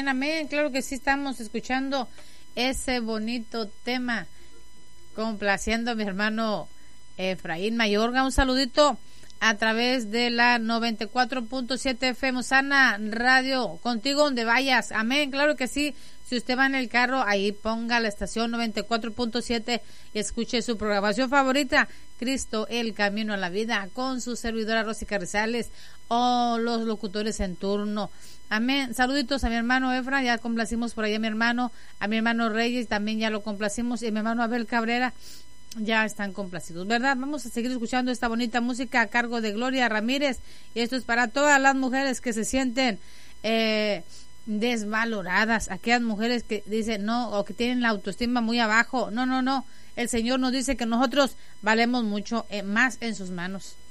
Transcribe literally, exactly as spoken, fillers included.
amén, amén. Claro que sí, estamos escuchando ese bonito tema, complaciendo a mi hermano Efraín Mayorga. Un saludito a través de la noventa y cuatro punto siete F M Osana Radio, contigo donde vayas. Amén, claro que sí. Si usted va en el carro, ahí ponga la estación noventa y cuatro punto siete y escuche su programación favorita, Cristo, el camino a la vida, con su servidora Rosy Carrizales o los locutores en turno. Amén. Saluditos a mi hermano Efra, ya complacimos por allá a mi hermano, a mi hermano Reyes también ya lo complacimos, y a mi hermano Abel Cabrera ya están complacidos, ¿verdad? Vamos a seguir escuchando esta bonita música a cargo de Gloria Ramírez, y esto es para todas las mujeres que se sienten eh, desvaloradas, aquellas mujeres que dicen no, o que tienen la autoestima muy abajo. No, no, no, el Señor nos dice que nosotros valemos mucho, eh, más en sus manos.